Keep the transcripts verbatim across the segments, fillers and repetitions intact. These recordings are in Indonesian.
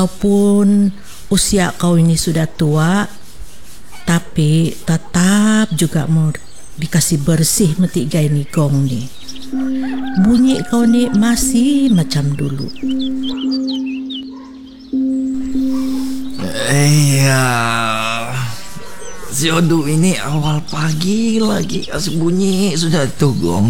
Walaupun usia kau ini sudah tua, tapi tetap juga mau dikasih bersih metiga ini gong nih. Bunyi kau nih masih macam dulu. Iya, si Odu ini awal pagi lagi kasih bunyi sudah tuh gong.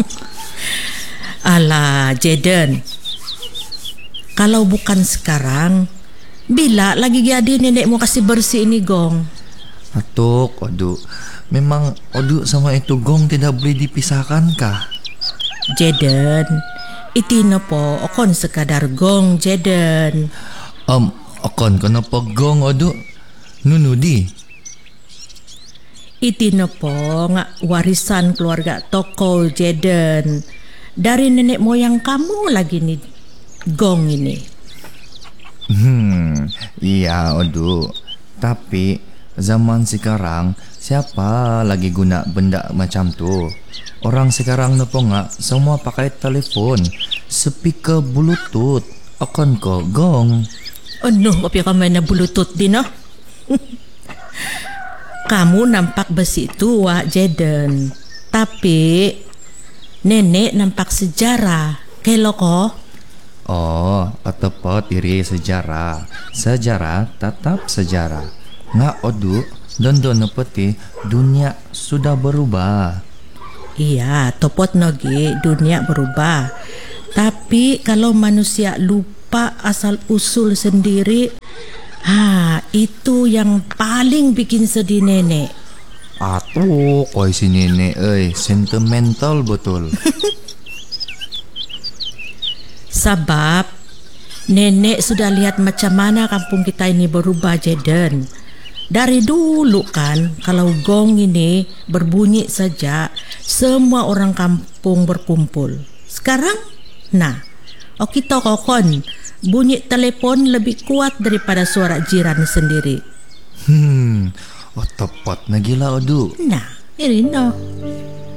Alah Jaden, kalau bukan sekarang, bila lagi jadi nenek mau kasih bersih ini gong? Atuk, Odu, memang Odu sama itu gong tidak boleh dipisahkan kah? Jaden, itino po okon sekadar gong Jaden. Om, okon kenapa gong Odu? Nunudi. Itino po ngak warisan keluarga toko Jaden. Dari nenek moyang kamu lagi nih gong ini. Hmm, iya Odu. Tapi zaman sekarang siapa lagi guna benda macam tu? Orang sekarang nopo ngak semua pakai telepon, speaker bluetooth. Akon ko gong. Oh no, kopi kamu main bluetooth di no. Kamu nampak besi tua Jaden, tapi nenek nampak sejarah. Kelo ko? Oh, tepat diri sejarah. Sejarah tetap sejarah. Ngak Odu, don-don peti dunia sudah berubah. Iya, topot nogi dunia berubah. Tapi kalau manusia lupa asal usul sendiri, ha, itu yang paling bikin sedih nenek. Atuh, koi si nenek euy, sentimental betul. Sebab nenek sudah lihat macam mana kampung kita ini berubah Jaden. Dari dulu kan, kalau gong ini berbunyi saja, semua orang kampung berkumpul. Sekarang, nah, oh kita kokon, bunyi telepon lebih kuat daripada suara jiran sendiri. Hmm, oh tepat na gila Odu. Nah, ini no.